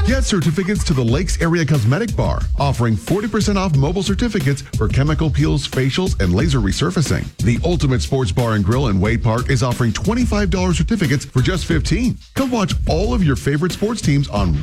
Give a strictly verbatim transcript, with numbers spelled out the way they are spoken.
Get certificates to the Lakes Area Cosmetic Bar, offering forty percent off mobile certificates for chemical peels, facials, and laser resurfacing. The Ultimate Sports Bar and Grill in Wade Park is offering twenty-five dollars certificates for just fifteen dollars. Come watch all of your favorite sports teams on